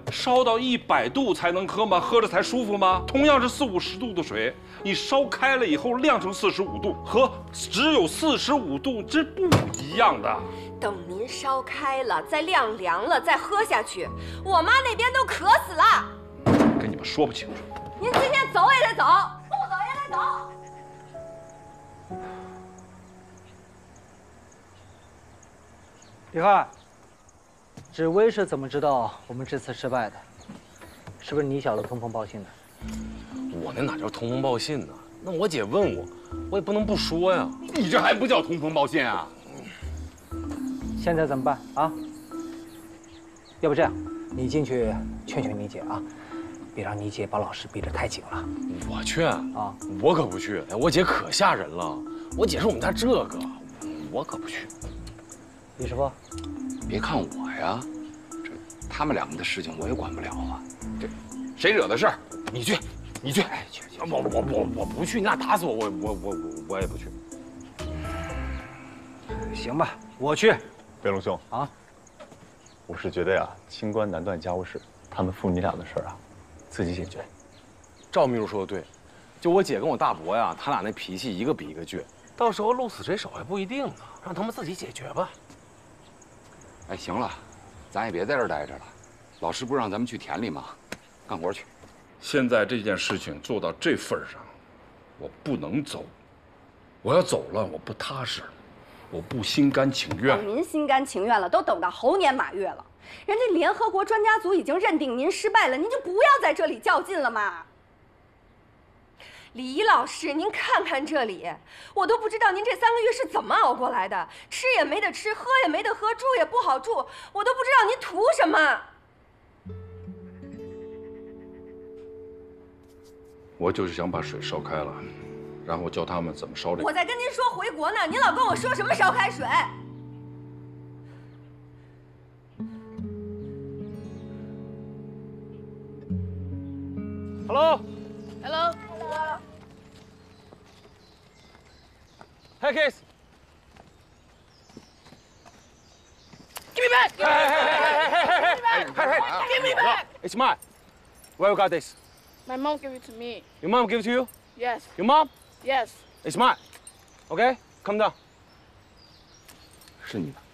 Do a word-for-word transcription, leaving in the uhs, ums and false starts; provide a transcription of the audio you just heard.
烧到一百度才能喝吗？喝着才舒服吗？同样是四五十度的水，你烧开了以后晾成四十五度，和只有四十五度这不一样的。 等您烧开了，再晾凉了，再喝下去，我妈那边都渴死了。 跟你们说不清楚。 您今天走也得走，不走也得走。 李汉，紫薇是怎么知道我们这次失败的？是不是你小子通风报信的？ 我那哪叫通风报信呢？那我姐问我，我也不能不说呀。 你这还不叫通风报信啊？ 现在怎么办啊？要不这样，你进去劝劝你姐啊，别让你姐把老师逼得太紧了。 我劝啊， 我可不去。哎，我姐可吓人了。我姐是我们家这个，我可不去。 李师傅， 别看我呀，这他们两个的事情我也管不了啊。这谁惹的事儿，你去，你去。哎，去去。 我我我我不去，你俩打死我，我我我我我也不去。 行吧，我去。 飞龙兄啊， 我是觉得呀，清官难断家务事，他们父女俩的事儿啊，自己解决。 赵秘书说的对，就我姐跟我大伯呀，他俩那脾气一个比一个倔，到时候露死谁手还不一定呢，让他们自己解决吧。 哎，行了，咱也别在这儿待着了。老师不是让咱们去田里吗？干活去。 现在这件事情做到这份上，我不能走。我要走了，我不踏实，我不心甘情愿。 等您心甘情愿了，都等到猴年马月了，人家联合国专家组已经认定您失败了，您就不要在这里较劲了嘛。 李老师，您看看这里，我都不知道您这三个月是怎么熬过来的，吃也没得吃，喝也没得喝，住也不好住，我都不知道您图什么。 我就是想把水烧开了，然后教他们怎么烧这个。 我在跟您说回国呢，您老跟我说什么烧开水？ Hello. Hello. Hey, kids. Give me back! Hey, hey, hey, hey, hey, hey, hey, hey, give me back! It's mine. Where you got this? My mom gave it to me. Your mom gave it to you? Yes. Your mom? Yes. It's mine. Okay? Come down. 是你的。